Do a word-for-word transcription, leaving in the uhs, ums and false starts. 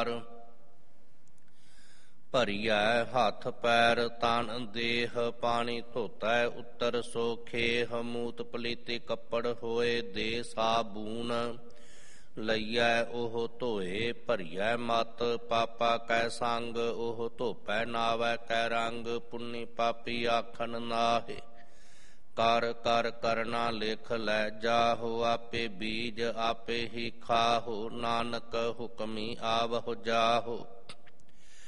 ਕਾਰ। ਭਰੀਐ ਹੱਥ ਪੈਰ ਤਨ ਦੇਹ ਪਾਣੀ ਧੋਤੈ ਉੱਤਰ ਸੋ ਖੇਹ। ਮੂਤ ਪਲੀਤੀ ਕੱਪੜ ਹੋਏ ਦੇ ਸਾਬੂਨ ਲਈਐ ਉਹ ਧੋਏ। ਭਰੀਐ ਮਤ ਪਾਪਾ ਕੈ ਸੰਗ ਉਹ ਧੋਪੈ ਨਾਵੈ ਕੈ ਰੰਗ। ਪੁੰਨੀ ਪਾਪੀ ਆਖਣ ਨਾਹਿ ਕਰ ਕਰ ਕਰਨਾ ਲਿਖ ਲੈ ਜਾਹੋ। ਆਪੇ ਬੀਜ ਆਪੇ ਹੀ ਖਾਹੋ ਨਾਨਕ ਹੁਕਮੀ ਆਵਹੁ ਜਾਹੋ।